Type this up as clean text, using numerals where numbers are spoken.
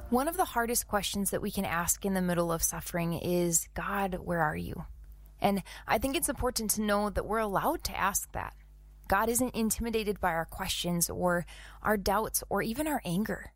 One of the hardest questions that we can ask in the middle of suffering is, God, where are you? And I think it's important to know that we're allowed to ask that. God isn't intimidated by our questions or our doubts or even our anger.